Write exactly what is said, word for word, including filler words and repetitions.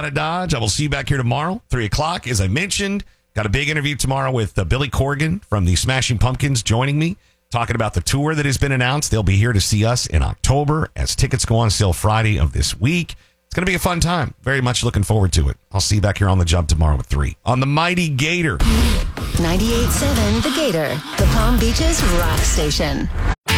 out of Dodge. I will see you back here tomorrow, three o'clock. As I mentioned, got a big interview tomorrow with uh, Billy Corgan from the Smashing Pumpkins joining me, talking about the tour that has been announced. They'll be here to see us in October as tickets go on sale Friday of this week. It's going to be a fun time. Very much looking forward to it. I'll see you back here on the Jump tomorrow at three on the Mighty Gator. ninety-eight point seven The Gator, the Palm Beaches rock station.